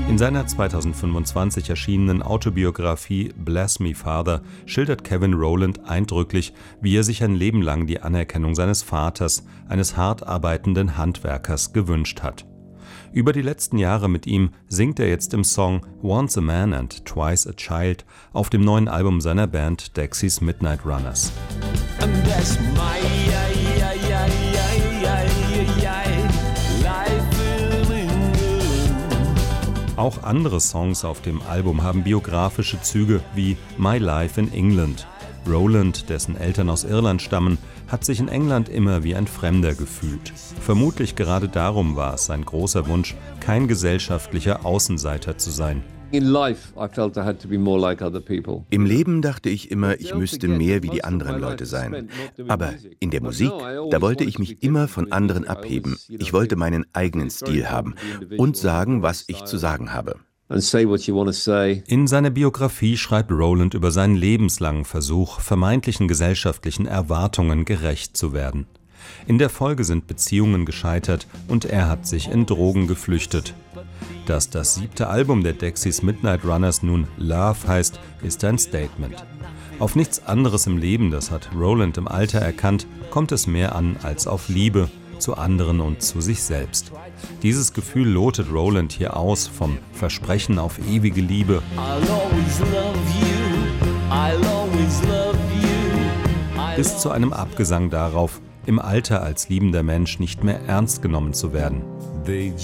In seiner 2025 erschienenen Autobiografie Bless Me Father schildert Kevin Rowland eindrücklich, wie er sich ein Leben lang die Anerkennung seines Vaters, eines hart arbeitenden Handwerkers, gewünscht hat. Über die letzten Jahre mit ihm singt er jetzt im Song Once a Man and Twice a Child auf dem neuen Album seiner Band Dexys Midnight Runners. Auch andere Songs auf dem Album haben biografische Züge wie My Life in England. Rowland, dessen Eltern aus Irland stammen, hat sich in England immer wie ein Fremder gefühlt. Vermutlich gerade darum war es sein großer Wunsch, kein gesellschaftlicher Außenseiter zu sein. Im Leben dachte ich immer, ich müsste mehr wie die anderen Leute sein. Aber in der Musik, da wollte ich mich immer von anderen abheben. Ich wollte meinen eigenen Stil haben und sagen, was ich zu sagen habe. In seiner Biografie schreibt Rowland über seinen lebenslangen Versuch, vermeintlichen gesellschaftlichen Erwartungen gerecht zu werden. In der Folge sind Beziehungen gescheitert und er hat sich in Drogen geflüchtet. Dass das 7. Album der Dexys Midnight Runners nun Love heißt, ist ein Statement. Auf nichts anderes im Leben, das hat Rowland im Alter erkannt, kommt es mehr an als auf Liebe zu anderen und zu sich selbst. Dieses Gefühl lotet Rowland hier aus, vom Versprechen auf ewige Liebe bis zu einem Abgesang darauf, im Alter als liebender Mensch nicht mehr ernst genommen zu werden. They